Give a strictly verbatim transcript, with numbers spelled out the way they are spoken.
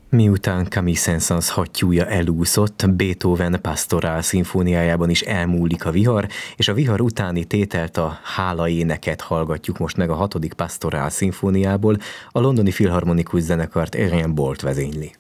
Miután Camille Saint-Saëns hattyúja elúszott, Beethoven Pastorál szimfóniájában is elmúlik a vihar, és a vihar utáni tételt, a hálaéneket hallgatjuk most meg a hatodik Pastorál szimfóniából, a londoni filharmonikus zenekart Arian Bolt vezényli.